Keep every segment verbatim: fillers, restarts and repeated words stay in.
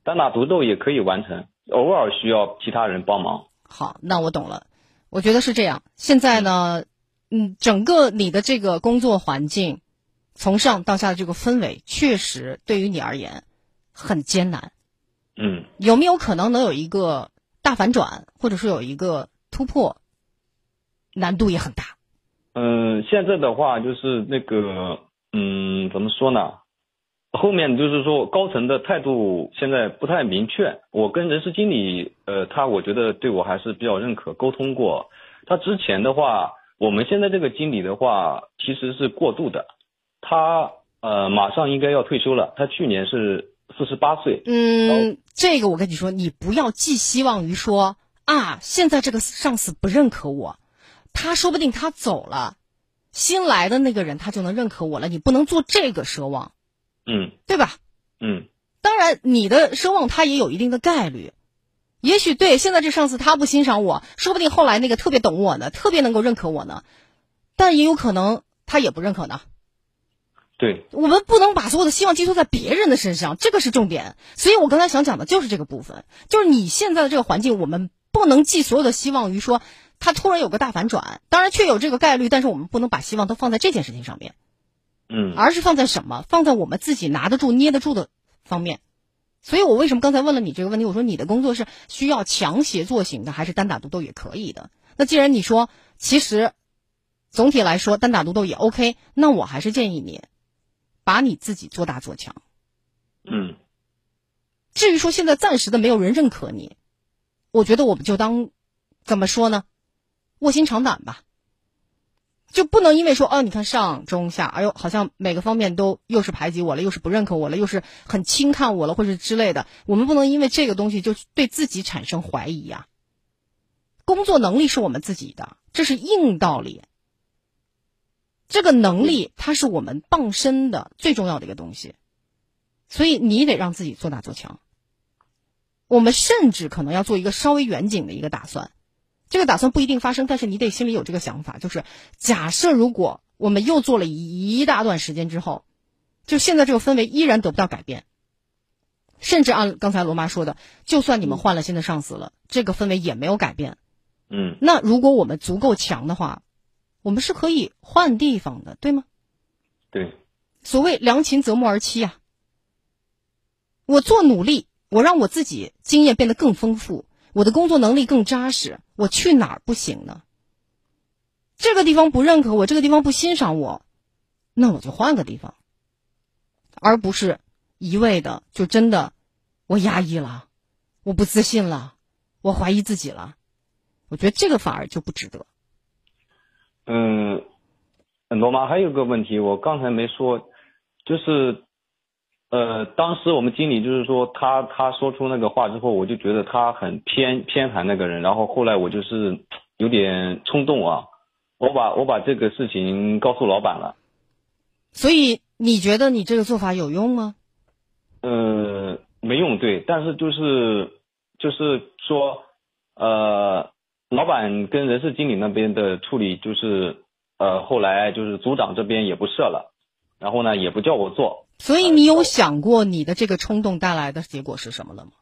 单打独斗也可以完成，偶尔需要其他人帮忙。 好，那我懂了。我觉得是这样。现在呢，嗯，整个你的这个工作环境，从上到下的这个氛围，确实对于你而言很艰难。 嗯， 有没有可能能有一个大反转，或者说有一个突破？难度也很大。 嗯、呃，现在的话就是那个，嗯，怎么说呢？后面就是说高层的态度现在不太明确。我跟人事经理，呃，他我觉得对我还是比较认可，沟通过。他之前的话，我们现在这个经理的话其实是过渡的，他呃马上应该要退休了，他去年是四十八岁。 嗯，这个我跟你说，你不要寄希望于说啊，现在这个上司不认可我，他说不定他走了，新来的那个人他就能认可我了，你不能做这个奢望。 嗯， 对吧？ 嗯， 当然你的奢望他也有一定的概率，也许对现在这上司他不欣赏我，说不定后来那个特别懂我呢，特别能够认可我呢，但也有可能他也不认可呢。 对， 我们不能把所有的希望寄托在别人的身上，这个是重点。所以我刚才想讲的就是这个部分，就是你现在的这个环境，我们不能寄所有的希望于说他突然有个大反转，当然确有这个概率，但是我们不能把希望都放在这件事情上面。 嗯， 而是放在什么？放在我们自己拿得住、捏得住的方面。所以我为什么刚才问了你这个问题？我说你的工作是需要强协作型的，还是单打独斗也可以的？那既然你说其实总体来说单打独斗也 OK， 那我还是建议你把你自己做大做强。 嗯。 至于说现在暂时的没有人认可你，我觉得我们就当怎么说呢？卧薪尝胆吧。就不能因为说哦，你看上中下，哎呦，好像每个方面都又是排挤我了，又是不认可我了，又是很轻看我了，或者之类的。我们不能因为这个东西就对自己产生怀疑呀。工作能力是我们自己的，这是硬道理。这个能力它是我们傍身的最重要的一个东西，所以你得让自己做大做强。我们甚至可能要做一个稍微远景的一个打算。这个打算不一定发生，但是你得心里有这个想法，就是假设如果我们又做了一大段时间之后，就现在这个氛围依然得不到改变，甚至按刚才罗妈说的，就算你们换了新的上司了，这个氛围也没有改变。 嗯， 那如果我们足够强的话，我们是可以换地方的，对吗？ 对。 所谓良禽择木而栖啊，我做努力，我让我自己经验变得更丰富，我的工作能力更扎实，我去哪儿不行呢？这个地方不认可我，这个地方不欣赏我，那我就换个地方，而不是一味的就真的我压抑了，我不自信了，我怀疑自己了。我觉得这个反而就不值得。 嗯，罗妈还有个问题，我刚才没说，就是呃，当时我们经理就是说他他说出那个话之后，我就觉得他很偏偏袒那个人，然后后来我就是有点冲动啊，我把我把这个事情告诉老板了。 所以你觉得你这个做法有用吗？ 呃，没用，对，但是就是就是说，呃，老板跟人事经理那边的处理就是呃，后来就是组长这边也不设了，然后呢也不叫我做。 所以你有想过你的这个冲动带来的结果是什么了吗？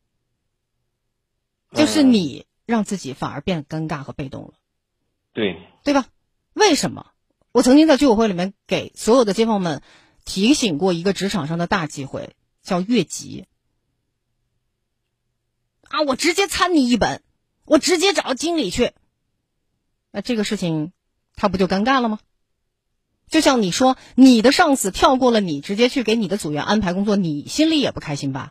就是你让自己反而变尴尬和被动了。 对。 对吧？为什么？我曾经在居委会里面给所有的街坊们提醒过一个职场上的大忌讳，叫越级。啊，我直接参你一本，我直接找经理去。那这个事情他不就尴尬了吗？就像你说你的上司跳过了你，直接去给你的组员安排工作，你心里也不开心吧？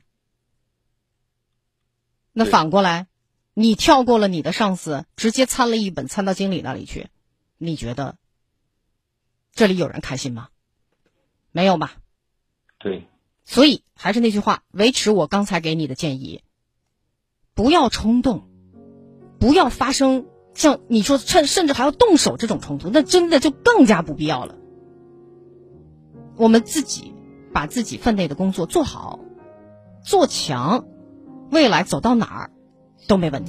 那反过来，你跳过了你的上司，直接参了一本参到经理那里去，你觉得这里有人开心吗？没有吧？ 对。 所以还是那句话，维持我刚才给你的建议，不要冲动，不要发生像你说趁甚至还要动手这种冲突，那真的就更加不必要了。我们自己把自己分内的工作做好做强，未来走到哪儿都没问题。